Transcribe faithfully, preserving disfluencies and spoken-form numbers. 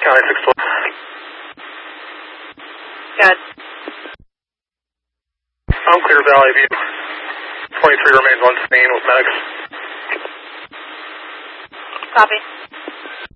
County six twelve. Good. I'm clear Valley View. twenty-three remains on scene with medics. Copy.